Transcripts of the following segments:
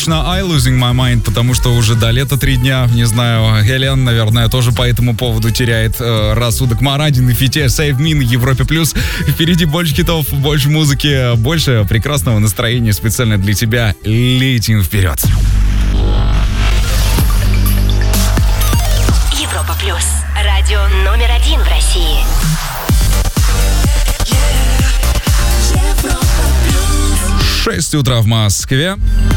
лично I losing my mind, потому что уже до лета 3 дня, не знаю, Хелен, наверное, тоже по этому поводу теряет рассудок. Марадин и Фите, Save Me на Европе+. Впереди больше хитов, больше музыки, больше прекрасного настроения специально для тебя. Летим вперед. Европа+. Радио номер 1 в России. 6 утра в Москве.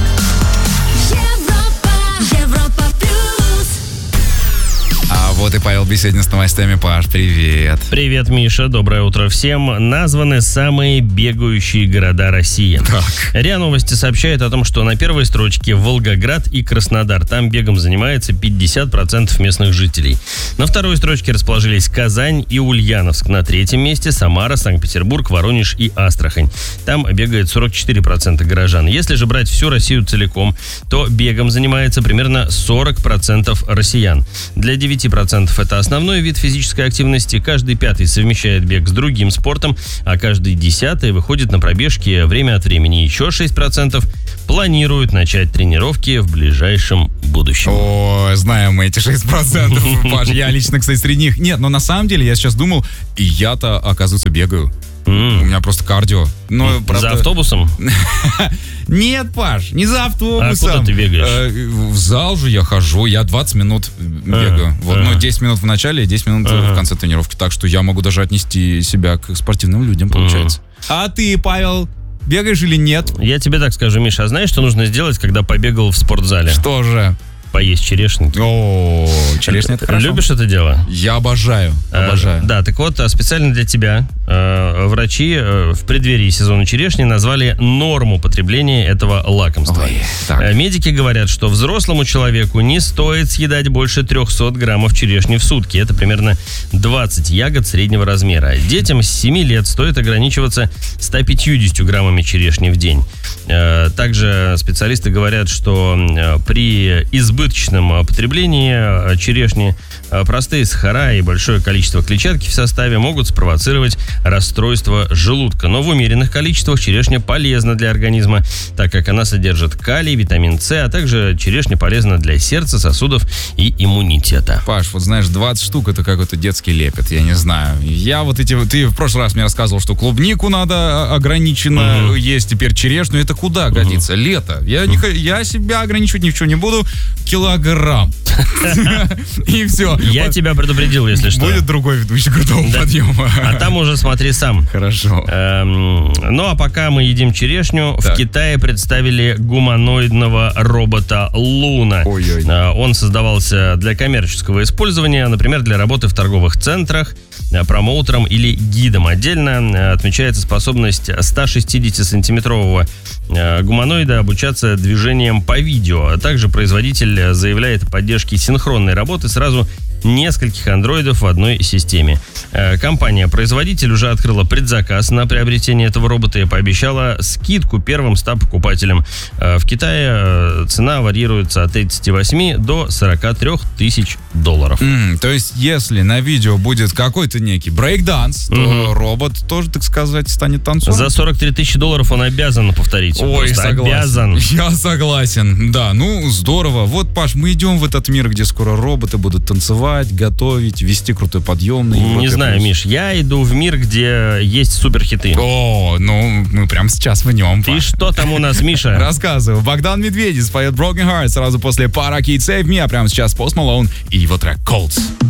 А вот и Павел Беседин с новостями. Паш, привет. Привет, Миша. Доброе утро всем. Названы самые бегающие города России. Так. РИА Новости сообщает о том, что на первой строчке Волгоград и Краснодар. Там бегом занимается 50% местных жителей. На второй строчке расположились Казань и Ульяновск. На третьем месте Самара, Санкт-Петербург, Воронеж и Астрахань. Там бегает 44% горожан. Если же брать всю Россию целиком, то бегом занимается примерно 40% россиян. Для 9% это основной вид физической активности, каждый 5-й совмещает бег с другим спортом, а каждый 10-й выходит на пробежки время от времени. Еще 6% планируют начать тренировки в ближайшем будущем. О, знаем мы эти 6%, Паш. Я лично, кстати, среди них. Нет, но на самом деле я сейчас думал, и я-то, оказывается, бегаю. У меня просто кардио. Но, правда... За автобусом? Нет, Паш, не за автобусом. А куда ты бегаешь? В зал же я хожу, я 20 минут бегаю. Но 10 минут в начале и 10 минут в конце тренировки. Так что я могу даже отнести себя к спортивным людям, получается. А ты, Павел, бегаешь или нет? Я тебе так скажу, Миша, а знаешь, что нужно сделать, когда побегал в спортзале? Что же? Поесть черешню. О, черешня — это хорошо. Любишь это дело? Я обожаю. Да, так вот, специально для тебя врачи в преддверии сезона черешни назвали норму потребления этого лакомства. Медики говорят, что взрослому человеку не стоит съедать больше 300 граммов черешни в сутки. Это примерно 20 ягод среднего размера. Детям с 7 лет стоит ограничиваться 150 граммами черешни в день. Также специалисты говорят, что при избыточном потреблении черешни простые сахара и большое количество клетчатки в составе могут спровоцировать расстройство желудка. Но в умеренных количествах черешня полезна для организма, так как она содержит калий, витамин С, а также черешня полезна для сердца, сосудов и иммунитета. Паш, вот знаешь, 20 штук — это какой-то детский лепет, я не знаю. Ты в прошлый раз мне рассказывал, что клубнику надо ограниченно есть, теперь черешню. Это куда годится? Лето. Я себя ограничивать ни в чем не буду. Килограмм. И все. Я тебя предупредил, если что. Будет другой ведущий крутого подъема. А там уже смотри сам. Хорошо. Ну, а пока мы едим черешню, в Китае представили гуманоидного робота Луна. Он создавался для коммерческого использования, например, для работы в торговых центрах, промоутером или гидом. Отдельно отмечается способность 160-сантиметрового гуманоида обучаться движениям по видео. А также производитель заявляет о поддержке синхронной работы сразу нескольких андроидов в одной системе. Компания-производитель уже открыла предзаказ на приобретение этого робота и пообещала скидку первым 100 покупателям. В Китае цена варьируется от 38 до 43 тысяч долларов. То есть, если на видео будет какой-то некий брейк-данс, то робот тоже, так сказать, станет танцором? За 43 тысячи долларов он обязан повторить. Ой, согласен. Обязан. Я согласен. Да, ну, здорово. Вот, Паш, мы идем в этот мир, где скоро роботы будут танцевать, готовить, вести крутой подъем. Не знаю, Миш, я иду в мир, где есть суперхиты. О, ну, мы прямо сейчас в нем, Паш. И что там у нас, Миша? Рассказываю. Богдан Медведев поет Broken Heart сразу после Parakid Save Me, а прямо сейчас Post Malone и его трек Colds.